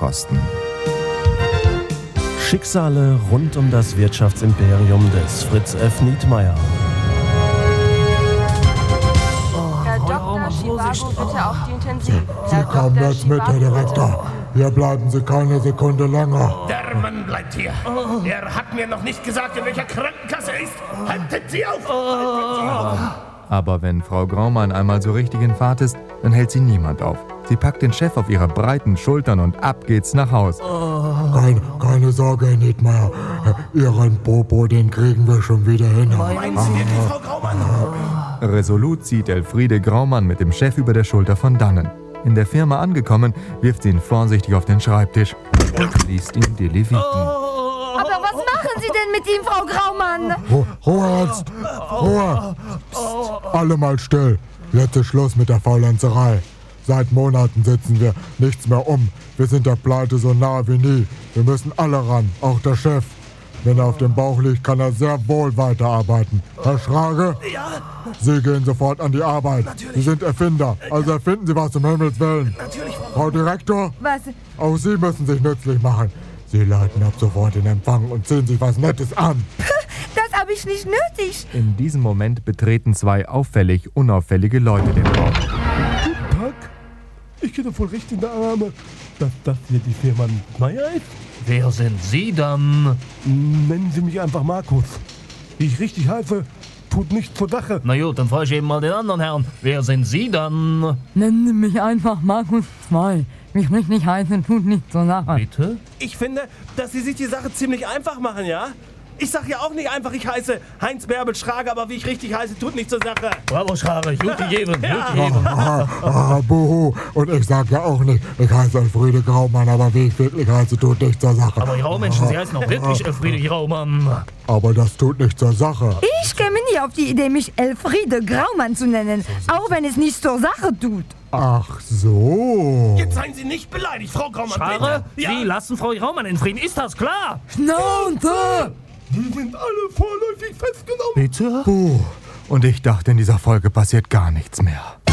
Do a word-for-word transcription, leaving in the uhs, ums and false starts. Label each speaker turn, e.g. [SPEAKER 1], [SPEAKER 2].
[SPEAKER 1] Unkosten.
[SPEAKER 2] Schicksale rund um das Wirtschaftsimperium des Fritz F. Nietmeyer.
[SPEAKER 3] Herr Doktor Chivago, bitte auf die Intensiv.
[SPEAKER 4] Sie kommen jetzt mit, Herr Direktor. Hier bleiben Sie keine Sekunde länger.
[SPEAKER 5] Der Mann bleibt hier. Er hat mir noch nicht gesagt, in welcher Krankenkasse er ist. Halten Sie auf! Halten Sie auf!
[SPEAKER 1] Aber wenn Frau Graumann einmal so richtig in Fahrt ist, dann hält sie niemand auf. Sie packt den Chef auf ihre breiten Schultern und ab geht's nach Haus.
[SPEAKER 4] Keine, keine Sorge, Herr Nietmeyer. Ihren Popo, den kriegen wir schon wieder hin.
[SPEAKER 5] Meinen Sie wirklich, Frau Graumann?
[SPEAKER 1] Resolut zieht Elfriede Graumann mit dem Chef über der Schulter von dannen. In der Firma angekommen, wirft sie ihn vorsichtig auf den Schreibtisch und liest ihm die Leviten.
[SPEAKER 6] Aber was machen Sie denn mit ihm, Frau Graumann?
[SPEAKER 4] Ru Ruhe jetzt! Ruhe! Psst. Alle mal still. Jetzt ist Schluss mit der Faulenzerei. Seit Monaten sitzen wir nichts mehr um. Wir sind der Pleite so nahe wie nie. Wir müssen alle ran, auch der Chef. Wenn er auf dem Bauch liegt, kann er sehr wohl weiterarbeiten. Herr Schrage?
[SPEAKER 5] Ja?
[SPEAKER 4] Sie gehen sofort an die Arbeit.
[SPEAKER 5] Natürlich.
[SPEAKER 4] Sie sind Erfinder, also erfinden Sie was um Himmels Willen.
[SPEAKER 5] Natürlich, Frau
[SPEAKER 4] Frau Direktor?
[SPEAKER 6] Was?
[SPEAKER 4] Auch Sie müssen sich nützlich machen. Sie leiten ab sofort den Empfang und ziehen sich was Nettes an.
[SPEAKER 6] Das habe ich nicht nötig.
[SPEAKER 1] In diesem Moment betreten zwei auffällig unauffällige Leute den Raum.
[SPEAKER 7] Guten Tag. Ich gehe doch wohl recht in der Arme, dass das hier die Firma Nietmeyer ist.
[SPEAKER 5] Wer sind Sie dann?
[SPEAKER 7] Nennen Sie mich einfach Markus. Wie ich richtig heiße, tut nichts zur Sache.
[SPEAKER 5] Na gut, dann frage ich eben mal den anderen Herrn. Wer sind Sie dann?
[SPEAKER 8] Nennen Sie mich einfach Markus zwei. Mich richtig heißen, tut nichts zur Sache.
[SPEAKER 5] Bitte?
[SPEAKER 2] Ich finde, dass Sie sich die Sache ziemlich einfach machen, ja? Ich sag ja auch nicht einfach, ich heiße Heinz Bärbel Schrage, aber wie ich richtig heiße, tut nichts zur Sache.
[SPEAKER 5] Bravo, Schrage. Gut gegeben.
[SPEAKER 2] Ja.
[SPEAKER 5] Gut gegeben.
[SPEAKER 4] Ah, ah, buhu. Und ich sag ja auch nicht, ich heiße Elfriede Graumann, aber wie ich wirklich heiße, tut nichts zur Sache.
[SPEAKER 5] Aber Graumenschen, Sie heißen auch wirklich Elfriede Graumann.
[SPEAKER 4] Aber das tut nichts zur Sache.
[SPEAKER 6] Ich käme nie auf die Idee, mich Elfriede Graumann zu nennen, auch wenn es nichts zur Sache tut.
[SPEAKER 4] Ach so.
[SPEAKER 2] Jetzt seien Sie nicht beleidigt, Frau Graumann.
[SPEAKER 5] Schrage,
[SPEAKER 2] bitte.
[SPEAKER 5] Sie lassen Frau Graumann in Frieden. Ist das klar?
[SPEAKER 8] Schnauze!
[SPEAKER 7] Die sind alle vorläufig festgenommen.
[SPEAKER 5] Bitte?
[SPEAKER 1] Puh, und ich dachte, in dieser Folge passiert gar nichts mehr.